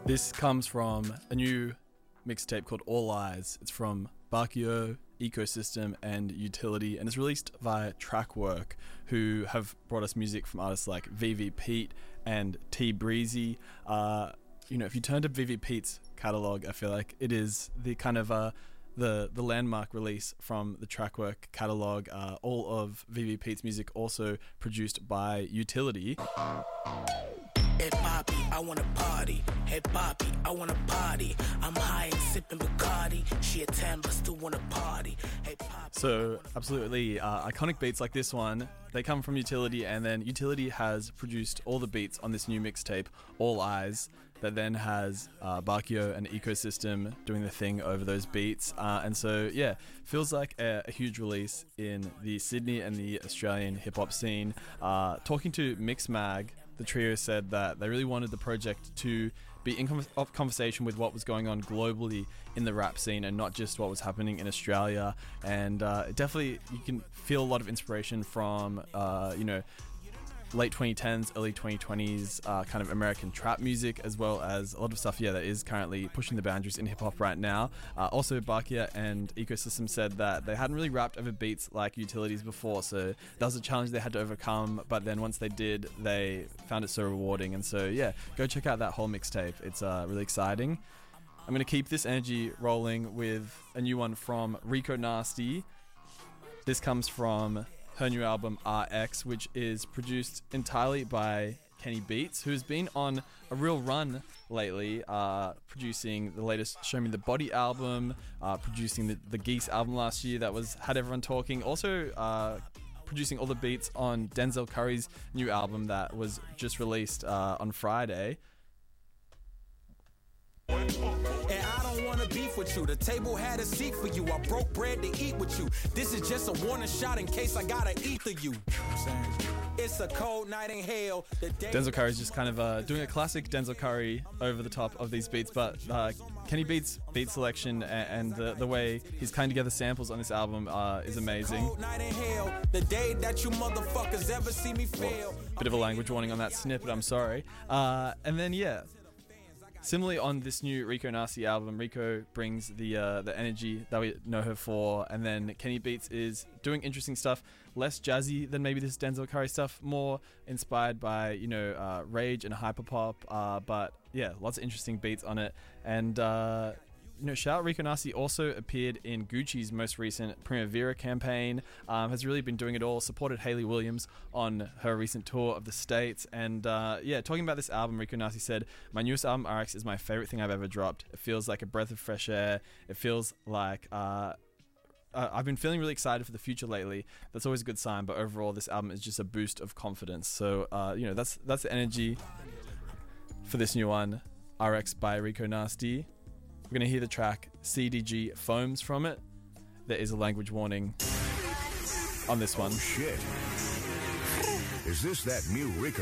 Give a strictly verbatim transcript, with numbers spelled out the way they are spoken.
This comes from a new mixtape called All Eyes. It's from Bakio, Ecosystem, and Utility, and it's released via Trackwork, who have brought us music from artists like V V Pete and T Breezy. Uh, you know, if you turn to V V Pete's catalog, I feel like it is the kind of uh, the the landmark release from the Trackwork catalog. Uh, all of V V Pete's music also produced by Utility. Hey Poppy, I wanna party. Hey Poppy, I wanna party. I'm high and sipping Bacardi. She a ten but still wanna party. Hey Poppy. So absolutely uh, iconic beats like this one, they come from Utility, and then Utility has produced all the beats on this new mixtape, All Eyes, that then has uh, Bakio and Ecosystem doing the thing over those beats. Uh, and so, yeah, feels like a, a huge release in the Sydney and the Australian hip-hop scene. Uh, talking to Mixmag, the trio said that they really wanted the project to be in conversation with what was going on globally in the rap scene and not just what was happening in Australia. And uh, definitely you can feel a lot of inspiration from, uh, you know, late twenty tens, early twenty twenties uh, kind of American trap music, as well as a lot of stuff, yeah, that is currently pushing the boundaries in hip-hop right now. Uh, also, Bakia and Ecosystem said that they hadn't really rapped over beats like Utilities before, so that was a challenge they had to overcome, but then once they did, they found it so rewarding. And so, yeah, go check out that whole mixtape. It's uh, really exciting. I'm going to keep this energy rolling with a new one from Rico Nasty. This comes from her new album R X, which is produced entirely by Kenny Beats, who's been on a real run lately, uh, producing the latest Show Me the Body album, uh, producing the, the Geese album last year that was had everyone talking, also uh, producing all the beats on Denzel Curry's new album that was just released uh, on Friday. And I don't wanna beef with you. The table had a seat for you. I broke bread to eat with you. This is just a warning shot in case I gotta ether you. It's a cold night in hell. The day Denzel Curry's just kind of uh, doing a classic Denzel Curry over the top of these beats, but uh, Kenny Beats' beat selection and, and the, the way he's kind of together samples on this album uh, is amazing. Cold night in hell. The day that you motherfuckers ever see me fail. Bit of a language warning on that snippet, I'm sorry. Uh, and then, yeah. Similarly, on this new Rico Nasty album, Rico brings the uh, the energy that we know her for, and then Kenny Beats is doing interesting stuff, less jazzy than maybe this Denzel Curry stuff, more inspired by, you know, uh, rage and hyperpop, uh, but yeah, lots of interesting beats on it. And uh, you know, shout out Rico Nasty also appeared in Gucci's most recent Primavera campaign, um, has really been doing it all, supported Hayley Williams on her recent tour of the States, and uh, yeah, talking about this album, Rico Nasty said, my newest album, R X, is my favorite thing I've ever dropped. It feels like a breath of fresh air. It feels like uh, uh, I've been feeling really excited for the future lately. That's always a good sign, but overall this album is just a boost of confidence. So uh, you know, that's that's the energy for this new one, R X by Rico Nasty. We're going to hear the track C D G Foams from it. There is a language warning on this one. Oh, shit. Is this that new Rico